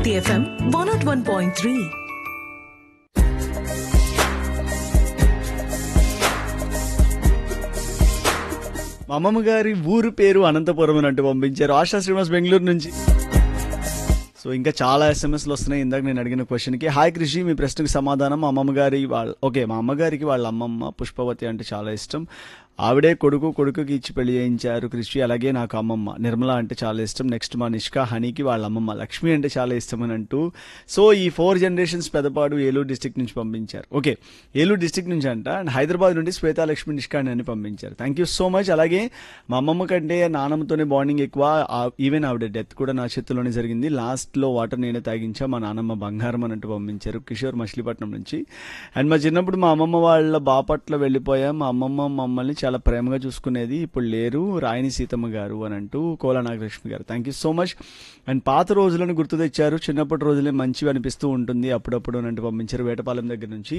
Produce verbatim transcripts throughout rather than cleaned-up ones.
Bharti F M one oh one point three. మా అమ్మమ్మ గారి ఊరు పేరు అనంతపురం అని అంటూ పంపించారు ఆశా శ్రీనివాస్ బెంగళూరు నుంచి. సో ఇంకా చాలా ఎస్ఎంఎస్లు వస్తున్నాయి. ఇందాక నేను అడిగిన క్వశ్చన్కి హాయ్ కృషి, మీ ప్రశ్నకు సమాధానం మా అమ్మమ్మ గారి వాళ్ళ ఓకే మా అమ్మగారికి వాళ్ళ అమ్మమ్మ పుష్పవతి అంటే చాలా ఇష్టం. ఆవిడే కొడుకు కొడుకుకి ఇచ్చి పెళ్లి చేయించారు కృషి. అలాగే నాకు అమ్మమ్మ నిర్మల అంటే చాలా ఇష్టం. నెక్స్ట్ మా నిష్కా హనీకి వాళ్ళ అమ్మమ్మ లక్ష్మి అంటే చాలా ఇష్టం అని అంటూ. సో ఈ four generations Pedapadu Eluru district నుంచి పంపించారు. ఓకే ఏలూరు డిస్టిక్ నుంచి అంట. అండ్ హైదరాబాద్ నుండి శ్వేతా లక్ష్మి నిష్కా అని పంపించారు. Thank you so much. అలాగే మా అమ్మమ్మ కంటే నానమ్మతోనే బాండింగ్ ఎక్కువ. ఈవెన్ ఆవిడ డెత్ కూడా నా చేతిలోనే జరిగింది. లాస్ట్లో వాటర్ నేనే తాగించా, మా నానమ్మ బంగారం అని అంటూ పంపించారు కిషోర్ మచిలీపట్నం నుంచి. అండ్ మా చిన్నప్పుడు మా అమ్మమ్మ వాళ్ళ బాపట్ల వెళ్ళిపోయాం. మా అమ్మమ్మ మమ్మల్ని చాలా ప్రేమగా చూసుకునేది, ఇప్పుడు లేరు, రాయని సీతమ్మ గారు అని అంటూ కోలా నాగలక్ష్మి గారు. Thank you so much. And పాత రోజులను గుర్తు తెచ్చారు. చిన్నప్పటి రోజులే మంచివి అనిపిస్తూ ఉంటుంది అప్పుడప్పుడు అని అంటూ పంపించారు వేటపాలెం దగ్గర నుంచి.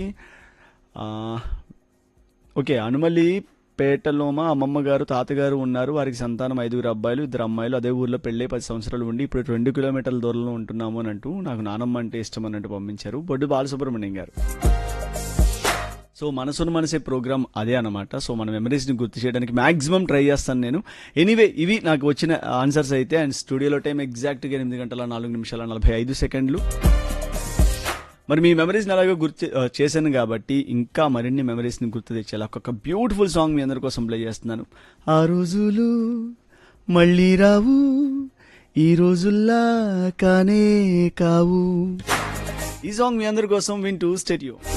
ఓకే అనుమల్లి పేటలో మా అమ్మమ్మ గారు తాతగారు ఉన్నారు. వారికి సంతానం ఐదుగురు అబ్బాయిలు ఇద్దరు అమ్మాయిలు. అదే ఊర్లో పెళ్ళి పది సంవత్సరాలు ఉండి ఇప్పుడు రెండు కిలోమీటర్ల దూరంలో ఉంటున్నాము అని అంటూ నాకు నానమ్మ అంటే ఇష్టం అన్నట్టు పంపించారు బొడ్డు బాలసుబ్రహ్మణ్యం గారు. సో మనసును మనసే ప్రోగ్రామ్ అదే అనమాట. సో మన మెమరీస్ని గుర్తు చేయడానికి మ్యాక్సిమం ట్రై చేస్తాను నేను. ఎనీవే ఇవి నాకు వచ్చిన ఆన్సర్స్ అయితే. అండ్ స్టూడియోలో టైం ఎగ్జాక్ట్గా ఎనిమిది గంటల నాలుగు నిమిషాల నలభై ఐదు సెకండ్లు. మరి మీ మెమరీస్ని అలాగే గుర్తు చేశాను కాబట్టి ఇంకా మరిన్ని మెమరీస్ని గుర్తు తెచ్చేలా ఒక్కొక్క బ్యూటిఫుల్ సాంగ్ మీ అందరి కోసం ప్లే చేస్తున్నాను. ఆ రోజులు మళ్ళీ రావు, ఈ రోజుల్లా కానే కావు. ఈ సాంగ్ మీ అందరి కోసం వింటూ స్టేడియో.